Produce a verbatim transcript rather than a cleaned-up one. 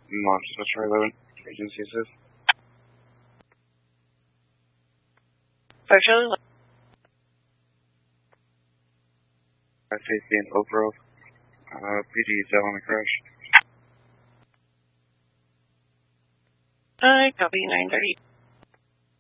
Monster Charlie eleven, agency assist. five Charlie eleven. five safety in Oak Grove. Uh, P D is out on the crash. I copy nine thirty.